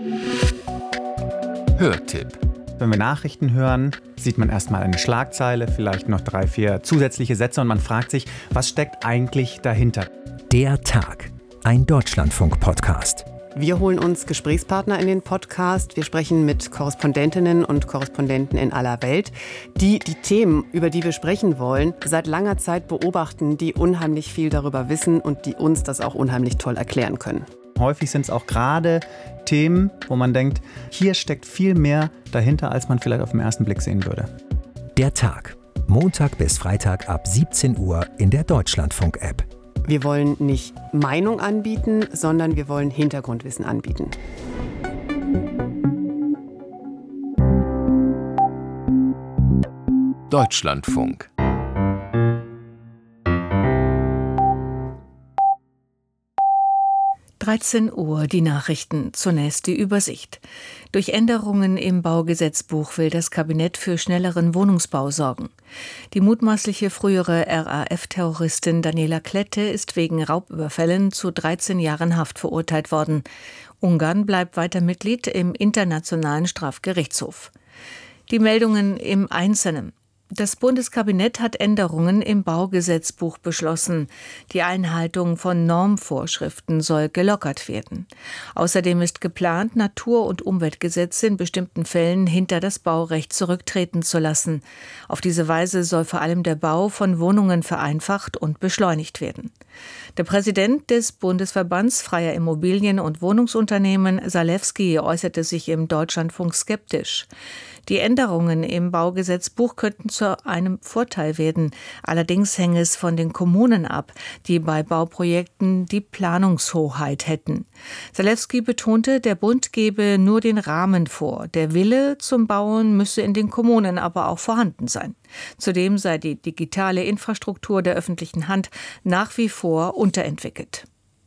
Hörtipp. Wenn wir Nachrichten hören, sieht man erstmal eine Schlagzeile, vielleicht noch 3, 4 zusätzliche Sätze und man fragt sich, was steckt eigentlich dahinter? Der Tag, ein Deutschlandfunk-Podcast. Wir holen uns Gesprächspartner in den Podcast. Wir sprechen mit Korrespondentinnen und Korrespondenten in aller Welt, die die Themen, über die wir sprechen wollen, seit langer Zeit beobachten, die unheimlich viel darüber wissen und die uns das auch unheimlich toll erklären können. Häufig sind es auch gerade Themen, wo man denkt, hier steckt viel mehr dahinter, als man vielleicht auf den ersten Blick sehen würde. Der Tag, Montag bis Freitag ab 17 Uhr in der Deutschlandfunk-App. Wir wollen nicht Meinung anbieten, sondern wir wollen Hintergrundwissen anbieten. Deutschlandfunk. Uhr, die Nachrichten. Zunächst die Übersicht. Durch Änderungen im Baugesetzbuch will das Kabinett für schnelleren Wohnungsbau sorgen. Die mutmaßliche frühere RAF-Terroristin Daniela Klette ist wegen Raubüberfällen zu 13 Jahren Haft verurteilt worden. Ungarn bleibt weiter Mitglied im Internationalen Strafgerichtshof. Die Meldungen im Einzelnen. Das Bundeskabinett hat Änderungen im Baugesetzbuch beschlossen. Die Einhaltung von Normvorschriften soll gelockert werden. Außerdem ist geplant, Natur- und Umweltgesetze in bestimmten Fällen hinter das Baurecht zurücktreten zu lassen. Auf diese Weise soll vor allem der Bau von Wohnungen vereinfacht und beschleunigt werden. Der Präsident des Bundesverbands freier Immobilien- und Wohnungsunternehmen, Zalewski, äußerte sich im Deutschlandfunk skeptisch. Die Änderungen im Baugesetzbuch könnten zu einem Vorteil werden. Allerdings hänge es von den Kommunen ab, die bei Bauprojekten die Planungshoheit hätten. Zalewski betonte, der Bund gebe nur den Rahmen vor. Der Wille zum Bauen müsse in den Kommunen aber auch vorhanden sein. Zudem sei die digitale Infrastruktur der öffentlichen Hand nach wie vor unterentwickelt.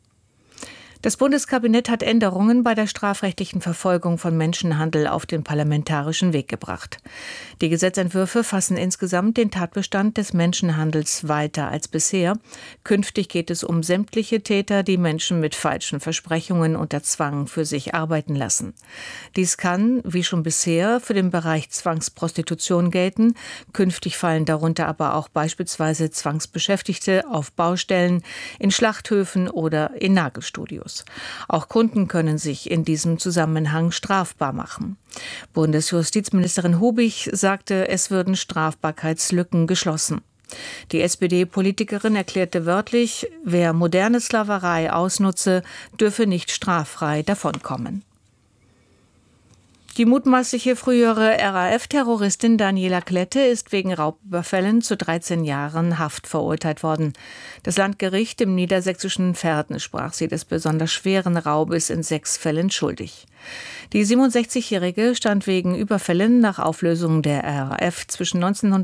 Das Bundeskabinett hat Änderungen bei der strafrechtlichen Verfolgung von Menschenhandel auf den parlamentarischen Weg gebracht. Die Gesetzentwürfe fassen insgesamt den Tatbestand des Menschenhandels weiter als bisher. Künftig geht es um sämtliche Täter, die Menschen mit falschen Versprechungen unter Zwang für sich arbeiten lassen. Dies kann, wie schon bisher, für den Bereich Zwangsprostitution gelten. Künftig fallen darunter aber auch beispielsweise Zwangsbeschäftigte auf Baustellen, in Schlachthöfen oder in Nagelstudios. Auch Kunden können sich in diesem Zusammenhang strafbar machen. Bundesjustizministerin Hubich sagte, es würden Strafbarkeitslücken geschlossen. Die SPD-Politikerin erklärte wörtlich, wer moderne Sklaverei ausnutze, dürfe nicht straffrei davonkommen. Die mutmaßliche frühere RAF-Terroristin Daniela Klette ist wegen Raubüberfällen zu 13 Jahren Haft verurteilt worden. Das Landgericht im niedersächsischen Verden sprach sie des besonders schweren Raubes in 6 Fällen schuldig. Die 67-Jährige stand wegen Überfällen nach Auflösung der RAF zwischen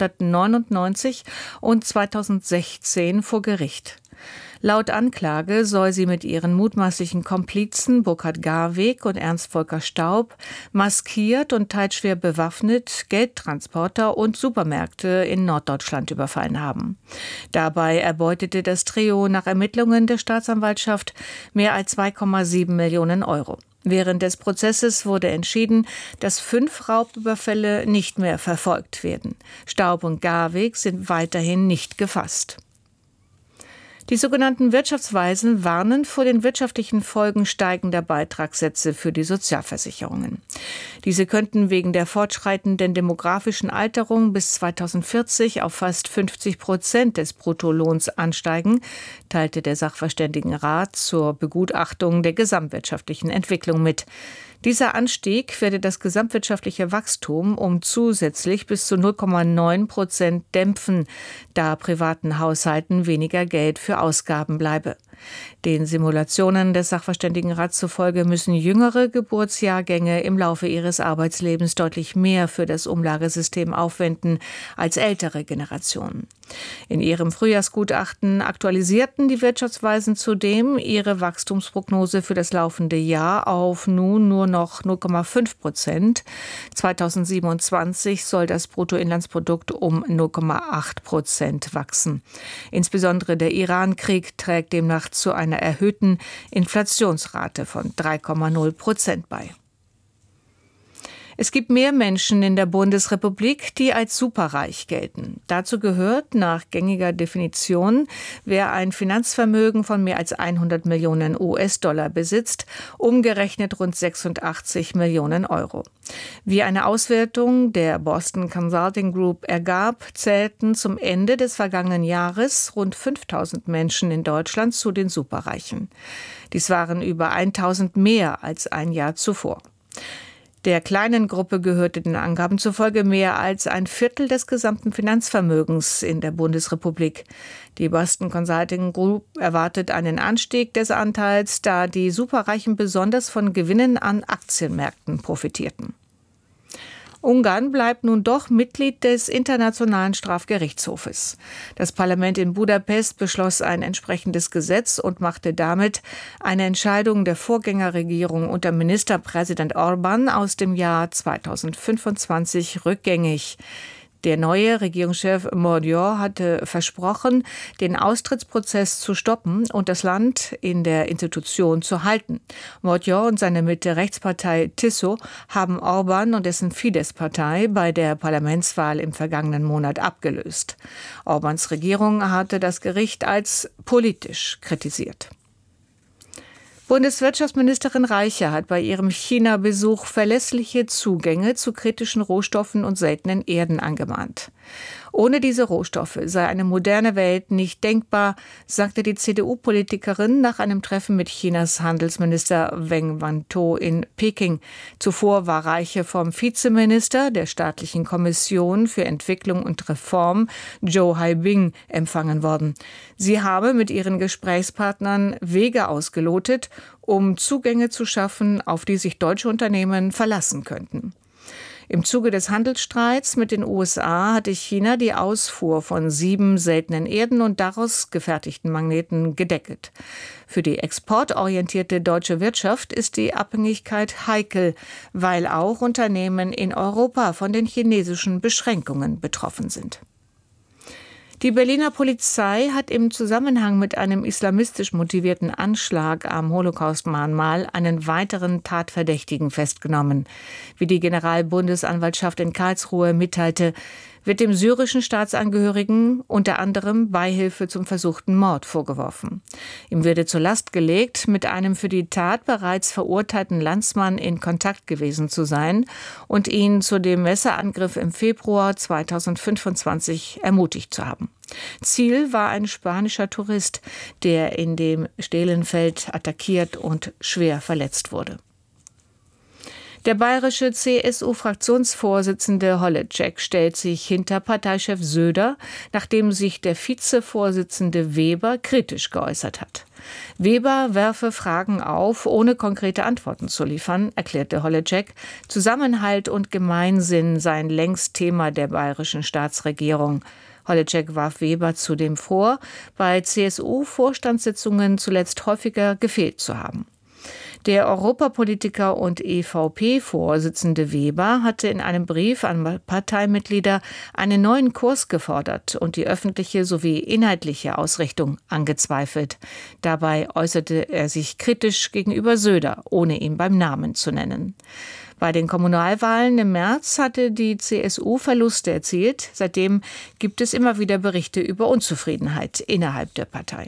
1999 und 2016 vor Gericht. Laut Anklage soll sie mit ihren mutmaßlichen Komplizen Burkhard Garweg und Ernst Volker Staub maskiert und teils schwer bewaffnet Geldtransporter und Supermärkte in Norddeutschland überfallen haben. Dabei erbeutete das Trio nach Ermittlungen der Staatsanwaltschaft mehr als 2,7 Millionen Euro. Während des Prozesses wurde entschieden, dass 5 Raubüberfälle nicht mehr verfolgt werden. Staub und Garweg sind weiterhin nicht gefasst. Die sogenannten Wirtschaftsweisen warnen vor den wirtschaftlichen Folgen steigender Beitragssätze für die Sozialversicherungen. Diese könnten wegen der fortschreitenden demografischen Alterung bis 2040 auf fast 50% des Bruttolohns ansteigen, teilte der Sachverständigenrat zur Begutachtung der gesamtwirtschaftlichen Entwicklung mit. Dieser Anstieg werde das gesamtwirtschaftliche Wachstum um zusätzlich bis zu 0,9% dämpfen, da privaten Haushalten weniger Geld für Ausgaben bleibe. Den Simulationen des Sachverständigenrats zufolge müssen jüngere Geburtsjahrgänge im Laufe ihres Arbeitslebens deutlich mehr für das Umlagesystem aufwenden als ältere Generationen. In ihrem Frühjahrsgutachten aktualisierten die Wirtschaftsweisen zudem ihre Wachstumsprognose für das laufende Jahr auf nun nur noch 0,5%. 2027 soll das Bruttoinlandsprodukt um 0,8% wachsen. Insbesondere der Iran-Krieg trägt demnach zu einer erhöhten Inflationsrate von 3,0% bei. Es gibt mehr Menschen in der Bundesrepublik, die als superreich gelten. Dazu gehört nach gängiger Definition, wer ein Finanzvermögen von mehr als 100 Millionen US-Dollar besitzt, umgerechnet rund 86 Millionen Euro. Wie eine Auswertung der Boston Consulting Group ergab, zählten zum Ende des vergangenen Jahres rund 5000 Menschen in Deutschland zu den Superreichen. Dies waren über 1000 mehr als ein Jahr zuvor. Der kleinen Gruppe gehörte den Angaben zufolge mehr als ein Viertel des gesamten Finanzvermögens in der Bundesrepublik. Die Boston Consulting Group erwartet einen Anstieg des Anteils, da die Superreichen besonders von Gewinnen an Aktienmärkten profitierten. Ungarn bleibt nun doch Mitglied des Internationalen Strafgerichtshofes. Das Parlament in Budapest beschloss ein entsprechendes Gesetz und machte damit eine Entscheidung der Vorgängerregierung unter Ministerpräsident Orbán aus dem Jahr 2025 rückgängig. Der neue Regierungschef Magyar hatte versprochen, den Austrittsprozess zu stoppen und das Land in der Institution zu halten. Magyar und seine Mitte-Rechtspartei TISO haben Orbán und dessen Fidesz-Partei bei der Parlamentswahl im vergangenen Monat abgelöst. Orbáns Regierung hatte das Gericht als politisch kritisiert. Bundeswirtschaftsministerin Reiche hat bei ihrem China-Besuch verlässliche Zugänge zu kritischen Rohstoffen und seltenen Erden angemahnt. Ohne diese Rohstoffe sei eine moderne Welt nicht denkbar, sagte die CDU-Politikerin nach einem Treffen mit Chinas Handelsminister Wang Wentao in Peking. Zuvor war Reiche vom Vizeminister der Staatlichen Kommission für Entwicklung und Reform, Zhou Haibing, empfangen worden. Sie habe mit ihren Gesprächspartnern Wege ausgelotet, um Zugänge zu schaffen, auf die sich deutsche Unternehmen verlassen könnten. Im Zuge des Handelsstreits mit den USA hatte China die Ausfuhr von 7 seltenen Erden und daraus gefertigten Magneten gedeckelt. Für die exportorientierte deutsche Wirtschaft ist die Abhängigkeit heikel, weil auch Unternehmen in Europa von den chinesischen Beschränkungen betroffen sind. Die Berliner Polizei hat im Zusammenhang mit einem islamistisch motivierten Anschlag am Holocaust-Mahnmal einen weiteren Tatverdächtigen festgenommen. Wie die Generalbundesanwaltschaft in Karlsruhe mitteilte, wird dem syrischen Staatsangehörigen unter anderem Beihilfe zum versuchten Mord vorgeworfen. Ihm werde zur Last gelegt, mit einem für die Tat bereits verurteilten Landsmann in Kontakt gewesen zu sein und ihn zu dem Messerangriff im Februar 2025 ermutigt zu haben. Ziel war ein spanischer Tourist, der in dem Stehlenfeld attackiert und schwer verletzt wurde. Der bayerische CSU-Fraktionsvorsitzende Holleczek stellt sich hinter Parteichef Söder, nachdem sich der Vizevorsitzende Weber kritisch geäußert hat. Weber werfe Fragen auf, ohne konkrete Antworten zu liefern, erklärte Holleczek. Zusammenhalt und Gemeinsinn seien längst Thema der bayerischen Staatsregierung. Holleczek warf Weber zudem vor, bei CSU-Vorstandssitzungen zuletzt häufiger gefehlt zu haben. Der Europapolitiker und EVP-Vorsitzende Weber hatte in einem Brief an Parteimitglieder einen neuen Kurs gefordert und die öffentliche sowie inhaltliche Ausrichtung angezweifelt. Dabei äußerte er sich kritisch gegenüber Söder, ohne ihn beim Namen zu nennen. Bei den Kommunalwahlen im März hatte die CSU Verluste erzielt. Seitdem gibt es immer wieder Berichte über Unzufriedenheit innerhalb der Partei.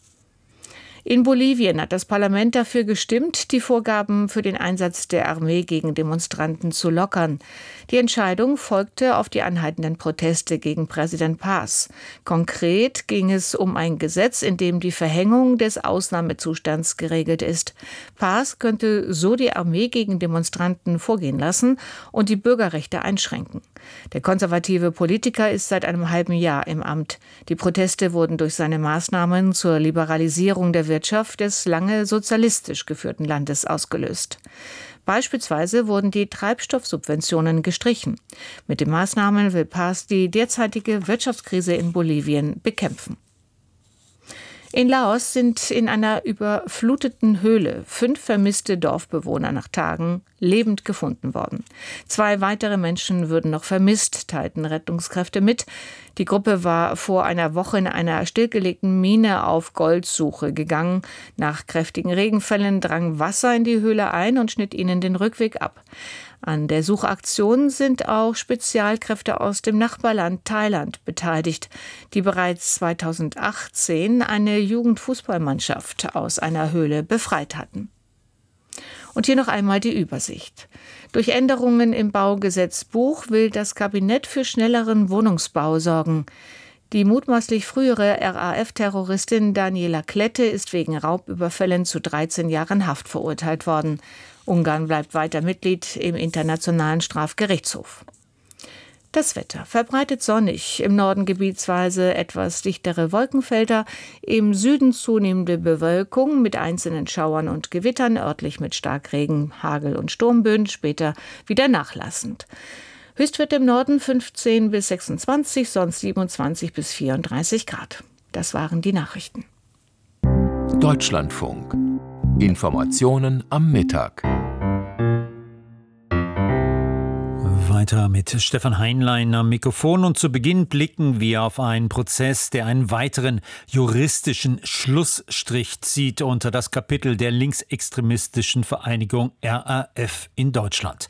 In Bolivien hat das Parlament dafür gestimmt, die Vorgaben für den Einsatz der Armee gegen Demonstranten zu lockern. Die Entscheidung folgte auf die anhaltenden Proteste gegen Präsident Paz. Konkret ging es um ein Gesetz, in dem die Verhängung des Ausnahmezustands geregelt ist. Paz könnte so die Armee gegen Demonstranten vorgehen lassen und die Bürgerrechte einschränken. Der konservative Politiker ist seit einem halben Jahr im Amt. Die Proteste wurden durch seine Maßnahmen zur Liberalisierung der Wirtschaft des lange sozialistisch geführten Landes ausgelöst. Beispielsweise wurden die Treibstoffsubventionen gestrichen. Mit den Maßnahmen will Paz die derzeitige Wirtschaftskrise in Bolivien bekämpfen. In Laos sind in einer überfluteten Höhle 5 vermisste Dorfbewohner nach Tagen lebend gefunden worden. 2 weitere Menschen würden noch vermisst, teilten Rettungskräfte mit. Die Gruppe war vor einer Woche in einer stillgelegten Mine auf Goldsuche gegangen. Nach kräftigen Regenfällen drang Wasser in die Höhle ein und schnitt ihnen den Rückweg ab. An der Suchaktion sind auch Spezialkräfte aus dem Nachbarland Thailand beteiligt, die bereits 2018 eine Jugendfußballmannschaft aus einer Höhle befreit hatten. Und hier noch einmal die Übersicht. Durch Änderungen im Baugesetzbuch will das Kabinett für schnelleren Wohnungsbau sorgen. Die mutmaßlich frühere RAF-Terroristin Daniela Klette ist wegen Raubüberfällen zu 13 Jahren Haft verurteilt worden. Ungarn bleibt weiter Mitglied im Internationalen Strafgerichtshof. Das Wetter: verbreitet sonnig, im Norden gebietsweise etwas dichtere Wolkenfelder, im Süden zunehmende Bewölkung mit einzelnen Schauern und Gewittern, örtlich mit Starkregen, Hagel und Sturmböen, später wieder nachlassend. Höchstwert im Norden 15 bis 26, sonst 27 bis 34 Grad. Das waren die Nachrichten. Deutschlandfunk. Informationen am Mittag. Weiter mit Stefan Heinlein am Mikrofon und zu Beginn blicken wir auf einen Prozess, der einen weiteren juristischen Schlussstrich zieht unter das Kapitel der linksextremistischen Vereinigung RAF in Deutschland.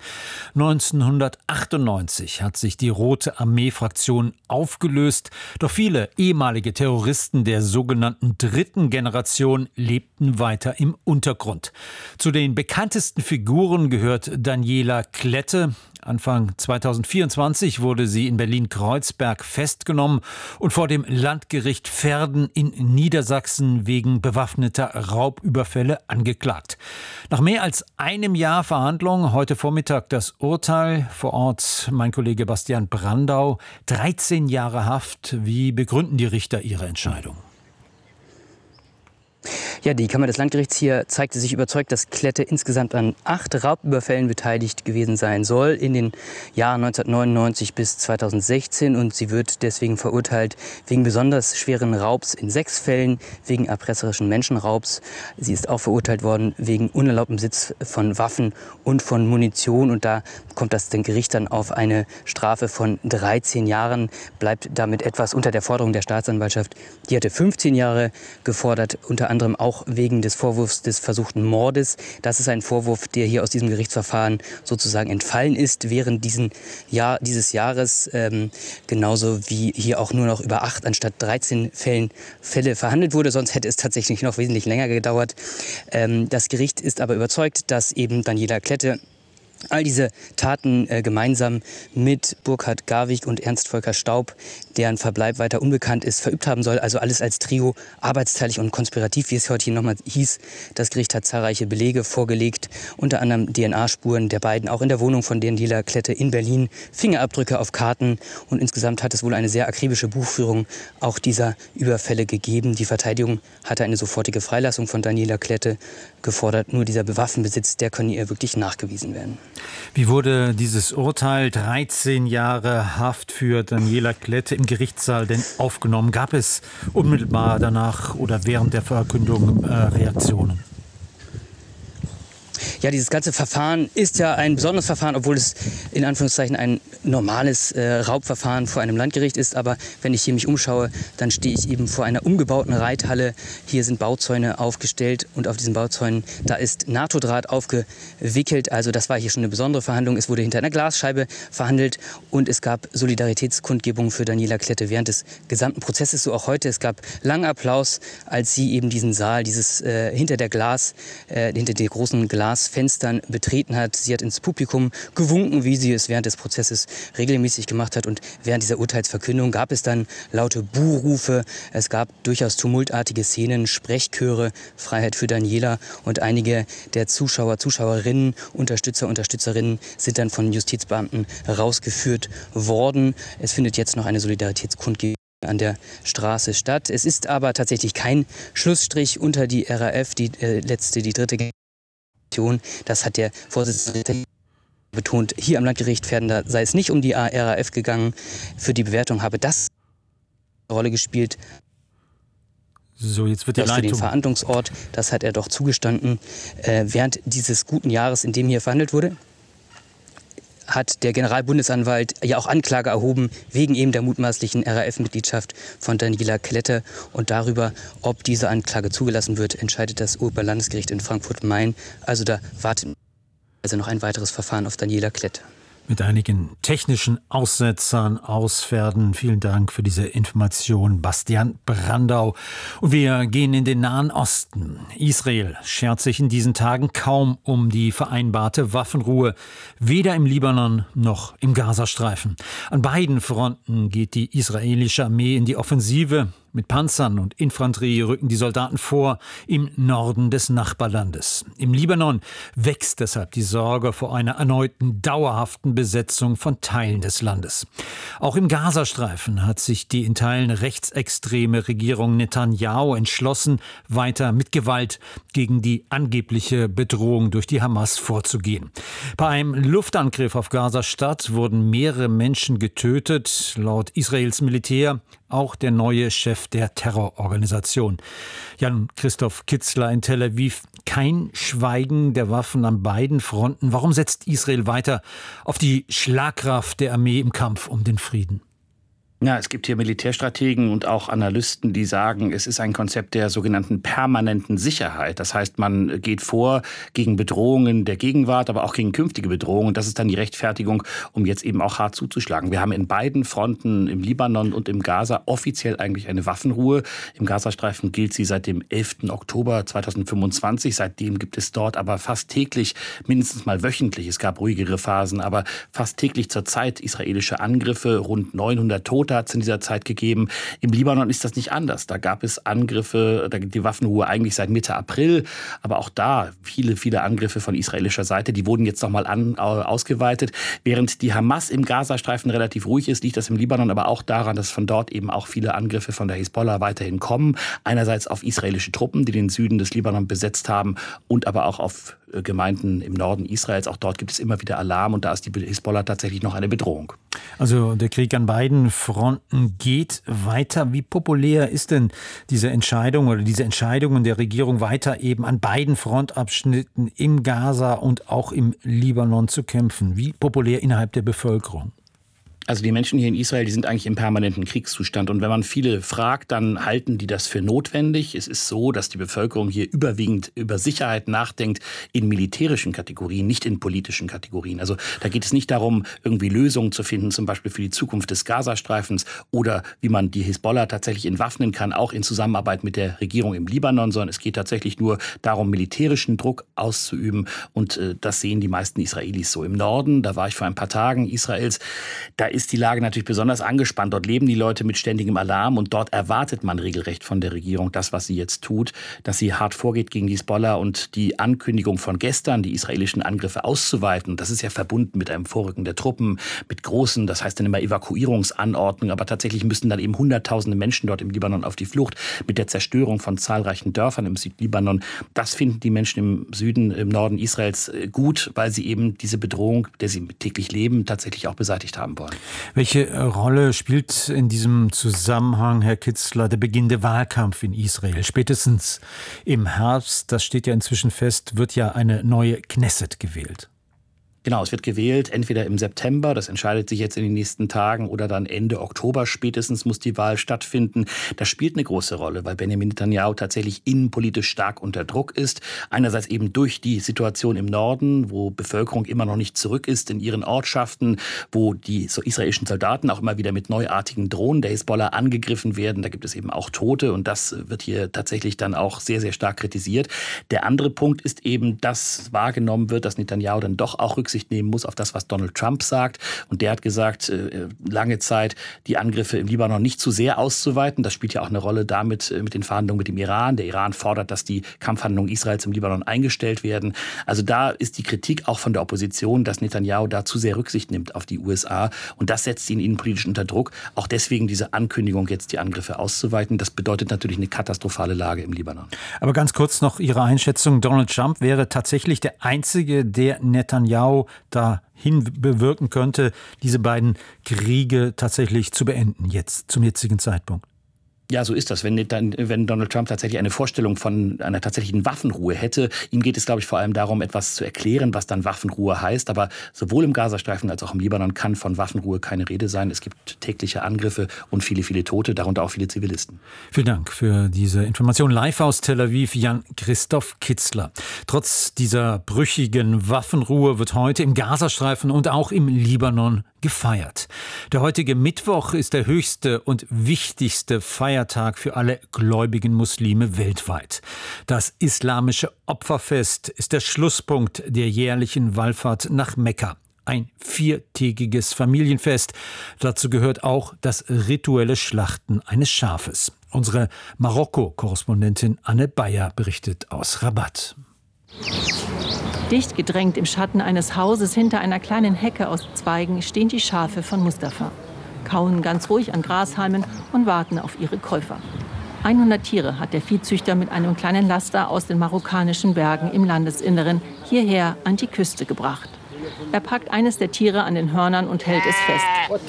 1998 hat sich die Rote Armee-Fraktion aufgelöst, doch viele ehemalige Terroristen der sogenannten dritten Generation lebten weiter im Untergrund. Zu den bekanntesten Figuren gehört Daniela Klette. Anfang 2024 wurde sie in Berlin-Kreuzberg festgenommen und vor dem Landgericht Verden in Niedersachsen wegen bewaffneter Raubüberfälle angeklagt. Nach mehr als einem Jahr Verhandlung heute Vormittag das Urteil. Vor Ort mein Kollege Bastian Brandau. 13 Jahre Haft. Wie begründen die Richter ihre Entscheidung? Ja, die Kammer des Landgerichts hier zeigte sich überzeugt, dass Klette insgesamt an 8 Raubüberfällen beteiligt gewesen sein soll in den Jahren 1999 bis 2016 und sie wird deswegen verurteilt wegen besonders schweren Raubs in 6 Fällen, wegen erpresserischen Menschenraubs. Sie ist auch verurteilt worden wegen unerlaubtem Besitz von Waffen und von Munition und da kommt das Gericht dann auf eine Strafe von 13 Jahren, bleibt damit etwas unter der Forderung der Staatsanwaltschaft. Die hatte 15 Jahre gefordert, unter anderem auch wegen des Vorwurfs des versuchten Mordes. Das ist ein Vorwurf, der hier aus diesem Gerichtsverfahren sozusagen entfallen ist während dieses Jahres. Genauso wie hier auch nur noch über 8 anstatt 13 Fälle verhandelt wurde. Sonst hätte es tatsächlich noch wesentlich länger gedauert. Das Gericht ist aber überzeugt, dass eben Daniela Klette all diese Taten gemeinsam mit Burkhard Garwig und Ernst Volker Staub, deren Verbleib weiter unbekannt ist, verübt haben soll. Also alles als Trio, arbeitsteilig und konspirativ, wie es heute hier nochmal hieß. Das Gericht hat zahlreiche Belege vorgelegt, unter anderem DNA-Spuren der beiden, auch in der Wohnung von Daniela Klette in Berlin, Fingerabdrücke auf Karten und insgesamt hat es wohl eine sehr akribische Buchführung auch dieser Überfälle gegeben. Die Verteidigung hatte eine sofortige Freilassung von Daniela Klette gefordert. Nur dieser Waffenbesitz, der könne ihr wirklich nachgewiesen werden. Wie wurde dieses Urteil 13 Jahre Haft für Daniela Klette im Gerichtssaal denn aufgenommen? Gab es unmittelbar danach oder während der Verkündung Reaktionen? Ja, dieses ganze Verfahren ist ja ein besonderes Verfahren, obwohl es in Anführungszeichen ein normales Raubverfahren vor einem Landgericht ist. Aber wenn ich hier mich umschaue, dann stehe ich eben vor einer umgebauten Reithalle. Hier sind Bauzäune aufgestellt und auf diesen Bauzäunen, da ist NATO-Draht aufgewickelt. Also das war hier schon eine besondere Verhandlung. Es wurde hinter einer Glasscheibe verhandelt und es gab Solidaritätskundgebungen für Daniela Klette während des gesamten Prozesses, so auch heute. Es gab langen Applaus, als sie eben diesen Saal, hinter der großen Glasfenstern betreten hat. Sie hat ins Publikum gewunken, wie sie es während des Prozesses regelmäßig gemacht hat. Und während dieser Urteilsverkündung gab es dann laute Buhrufe. Es gab durchaus tumultartige Szenen, Sprechchöre, Freiheit für Daniela. Und einige der Zuschauer, Zuschauerinnen, Unterstützer, Unterstützerinnen sind dann von Justizbeamten rausgeführt worden. Es findet jetzt noch eine Solidaritätskundgebung an der Straße statt. Es ist aber tatsächlich kein Schlussstrich unter die RAF, die dritte Generation. Das hat der Vorsitzende betont. Hier am Landgericht Verden, da sei es nicht um die RAF gegangen. Für die Bewertung habe das eine Rolle gespielt. So, jetzt wird die Leitung. Für den Leitung. Verhandlungsort, das hat er doch zugestanden. Während dieses guten Jahres, in dem hier verhandelt wurde, hat der Generalbundesanwalt ja auch Anklage erhoben wegen eben der mutmaßlichen RAF-Mitgliedschaft von Daniela Klette. Und darüber, ob diese Anklage zugelassen wird, entscheidet das Oberlandesgericht in Frankfurt-Main. Also da wartet also noch ein weiteres Verfahren auf Daniela Klette. Mit einigen technischen Aussetzern, Ausfährden. Vielen Dank für diese Information, Bastian Brandau. Und wir gehen in den Nahen Osten. Israel schert sich in diesen Tagen kaum um die vereinbarte Waffenruhe, weder im Libanon noch im Gazastreifen. An beiden Fronten geht die israelische Armee in die Offensive. Mit Panzern und Infanterie rücken die Soldaten vor im Norden des Nachbarlandes. Im Libanon wächst deshalb die Sorge vor einer erneuten dauerhaften Besetzung von Teilen des Landes. Auch im Gazastreifen hat sich die in Teilen rechtsextreme Regierung Netanyahu entschlossen, weiter mit Gewalt gegen die angebliche Bedrohung durch die Hamas vorzugehen. Bei einem Luftangriff auf Gaza-Stadt wurden mehrere Menschen getötet, laut Israels Militär auch der neue Chef der Terrororganisation. Jan-Christoph Kitzler in Tel Aviv. Kein Schweigen der Waffen an beiden Fronten. Warum setzt Israel weiter auf die Schlagkraft der Armee im Kampf um den Frieden? Ja, es gibt hier Militärstrategen und auch Analysten, die sagen, es ist ein Konzept der sogenannten permanenten Sicherheit. Das heißt, man geht vor gegen Bedrohungen der Gegenwart, aber auch gegen künftige Bedrohungen. Und das ist dann die Rechtfertigung, um jetzt eben auch hart zuzuschlagen. Wir haben in beiden Fronten, im Libanon und im Gaza, offiziell eigentlich eine Waffenruhe. Im Gazastreifen gilt sie seit dem 11. Oktober 2025. Seitdem gibt es dort aber fast täglich, mindestens mal wöchentlich, es gab ruhigere Phasen, aber fast täglich zurzeit israelische Angriffe, rund 900 Tote hat es in dieser Zeit gegeben. Im Libanon ist das nicht anders. Da gab es Angriffe, da gibt die Waffenruhe eigentlich seit Mitte April, aber auch da viele Angriffe von israelischer Seite. Die wurden jetzt nochmal ausgeweitet. Während die Hamas im Gazastreifen relativ ruhig ist, liegt das im Libanon aber auch daran, dass von dort eben auch viele Angriffe von der Hisbollah weiterhin kommen. Einerseits auf israelische Truppen, die den Süden des Libanon besetzt haben, und aber auch auf Gemeinden im Norden Israels. Auch dort gibt es immer wieder Alarm und da ist die Hisbollah tatsächlich noch eine Bedrohung. Also der Krieg an beiden Fronten geht weiter. Wie populär ist denn diese Entscheidung oder diese Entscheidungen der Regierung, weiter eben an beiden Frontabschnitten im Gaza und auch im Libanon zu kämpfen? Wie populär innerhalb der Bevölkerung? Also die Menschen hier in Israel, die sind eigentlich im permanenten Kriegszustand. Und wenn man viele fragt, dann halten die das für notwendig. Es ist so, dass die Bevölkerung hier überwiegend über Sicherheit nachdenkt in militärischen Kategorien, nicht in politischen Kategorien. Also da geht es nicht darum, irgendwie Lösungen zu finden, zum Beispiel für die Zukunft des Gazastreifens oder wie man die Hisbollah tatsächlich entwaffnen kann, auch in Zusammenarbeit mit der Regierung im Libanon, sondern es geht tatsächlich nur darum, militärischen Druck auszuüben. Und das sehen die meisten Israelis so. Im Norden, da war ich vor ein paar Tagen Israels, da ist die Lage natürlich besonders angespannt. Dort leben die Leute mit ständigem Alarm und dort erwartet man regelrecht von der Regierung das, was sie jetzt tut, dass sie hart vorgeht gegen die Hisbollah, und die Ankündigung von gestern, die israelischen Angriffe auszuweiten, das ist ja verbunden mit einem Vorrücken der Truppen, mit großen, das heißt dann immer Evakuierungsanordnungen, aber tatsächlich müssten dann eben hunderttausende Menschen dort im Libanon auf die Flucht, mit der Zerstörung von zahlreichen Dörfern im Südlibanon. Das finden die Menschen im Süden, im Norden Israels gut, weil sie eben diese Bedrohung, der sie täglich leben, tatsächlich auch beseitigt haben wollen. Welche Rolle spielt in diesem Zusammenhang, Herr Kitzler, der beginnende Wahlkampf in Israel? Spätestens im Herbst, das steht ja inzwischen fest, wird ja eine neue Knesset gewählt. Genau, es wird gewählt, entweder im September, das entscheidet sich jetzt in den nächsten Tagen, oder dann Ende Oktober spätestens muss die Wahl stattfinden. Das spielt eine große Rolle, weil Benjamin Netanyahu tatsächlich innenpolitisch stark unter Druck ist. Einerseits eben durch die Situation im Norden, wo Bevölkerung immer noch nicht zurück ist in ihren Ortschaften, wo die israelischen Soldaten auch immer wieder mit neuartigen Drohnen der Hisbollah angegriffen werden. Da gibt es eben auch Tote und das wird hier tatsächlich dann auch sehr, sehr stark kritisiert. Der andere Punkt ist eben, dass wahrgenommen wird, dass Netanyahu dann doch auch Rücksicht nehmen muss auf das, was Donald Trump sagt. Und der hat gesagt, lange Zeit die Angriffe im Libanon nicht zu sehr auszuweiten. Das spielt ja auch eine Rolle damit mit den Verhandlungen mit dem Iran. Der Iran fordert, dass die Kampfhandlungen Israels im Libanon eingestellt werden. Also da ist die Kritik auch von der Opposition, dass Netanyahu da zu sehr Rücksicht nimmt auf die USA. Und das setzt ihn innenpolitisch unter Druck. Auch deswegen diese Ankündigung, jetzt die Angriffe auszuweiten. Das bedeutet natürlich eine katastrophale Lage im Libanon. Aber ganz kurz noch Ihre Einschätzung. Donald Trump wäre tatsächlich der Einzige, der Netanyahu dahin bewirken könnte, diese beiden Kriege tatsächlich zu beenden, jetzt, zum jetzigen Zeitpunkt? Ja, so ist das. Wenn Donald Trump tatsächlich eine Vorstellung von einer tatsächlichen Waffenruhe hätte, ihm geht es, glaube ich, vor allem darum, etwas zu erklären, was dann Waffenruhe heißt. Aber sowohl im Gazastreifen als auch im Libanon kann von Waffenruhe keine Rede sein. Es gibt tägliche Angriffe und viele, viele Tote, darunter auch viele Zivilisten. Vielen Dank für diese Information. Live aus Tel Aviv, Jan-Christoph Kitzler. Trotz dieser brüchigen Waffenruhe wird heute im Gazastreifen und auch im Libanon gefeiert. Der heutige Mittwoch ist der höchste und wichtigste Feiertag für alle gläubigen Muslime weltweit. Das islamische Opferfest ist der Schlusspunkt der jährlichen Wallfahrt nach Mekka. Ein 4-tägiges Familienfest. Dazu gehört auch das rituelle Schlachten eines Schafes. Unsere Marokko-Korrespondentin Anne Bayer berichtet aus Rabat. Dicht gedrängt im Schatten eines Hauses hinter einer kleinen Hecke aus Zweigen stehen die Schafe von Mustafa. Kauen ganz ruhig an Grashalmen und warten auf ihre Käufer. 100 Tiere hat der Viehzüchter mit einem kleinen Laster aus den marokkanischen Bergen im Landesinneren hierher an die Küste gebracht. Er packt eines der Tiere an den Hörnern und hält es fest.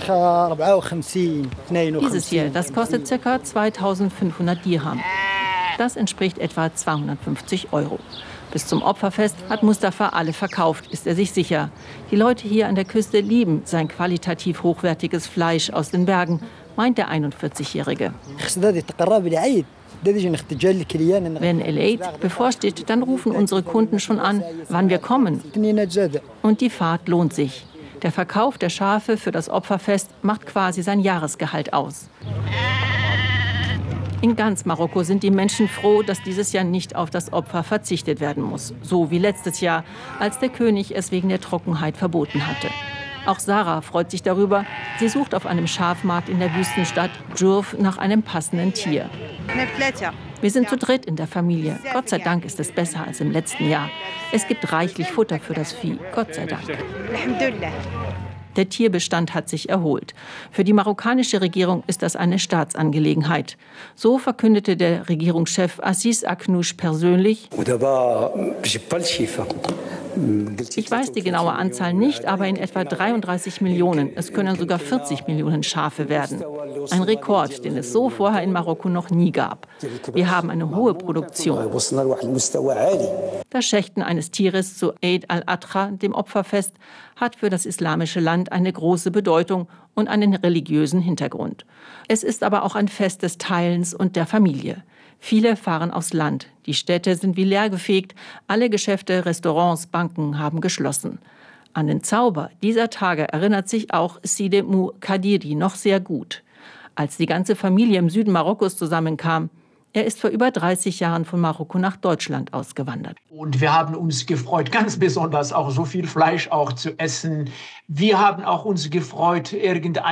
Dieses hier, das kostet ca. 2.500 Dirham. Das entspricht etwa 250 €. Bis zum Opferfest hat Mustafa alle verkauft, ist er sich sicher. Die Leute hier an der Küste lieben sein qualitativ hochwertiges Fleisch aus den Bergen, meint der 41-Jährige. Wenn El-Eid bevorsteht, dann rufen unsere Kunden schon an, wann wir kommen. Und die Fahrt lohnt sich. Der Verkauf der Schafe für das Opferfest macht quasi sein Jahresgehalt aus. In ganz Marokko sind die Menschen froh, dass dieses Jahr nicht auf das Opfer verzichtet werden muss. So wie letztes Jahr, als der König es wegen der Trockenheit verboten hatte. Auch Sarah freut sich darüber. Sie sucht auf einem Schafmarkt in der Wüstenstadt Djourf nach einem passenden Tier. Wir sind zu dritt in der Familie. Gott sei Dank ist es besser als im letzten Jahr. Es gibt reichlich Futter für das Vieh. Gott sei Dank. Der Tierbestand hat sich erholt. Für die marokkanische Regierung ist das eine Staatsangelegenheit. So verkündete der Regierungschef Aziz Aknouch persönlich: Ich weiß die genaue Anzahl nicht, aber in etwa 33 Millionen. Es können sogar 40 Millionen Schafe werden. Ein Rekord, den es so vorher in Marokko noch nie gab. Wir haben eine hohe Produktion. Das Schächten eines Tieres zu Eid al-Adha, dem Opferfest, hat für das islamische Land eine große Bedeutung und einen religiösen Hintergrund. Es ist aber auch ein Fest des Teilens und der Familie. Viele fahren aufs Land. Die Städte sind wie leergefegt. Alle Geschäfte, Restaurants, Banken haben geschlossen. An den Zauber dieser Tage erinnert sich auch Sidi Mou Kadiri noch sehr gut. Als die ganze Familie im Süden Marokkos zusammenkam, er ist vor über 30 Jahren von Marokko nach Deutschland ausgewandert. Und wir haben uns gefreut, ganz besonders auch so viel Fleisch auch zu essen. Wir haben auch uns gefreut, irgendein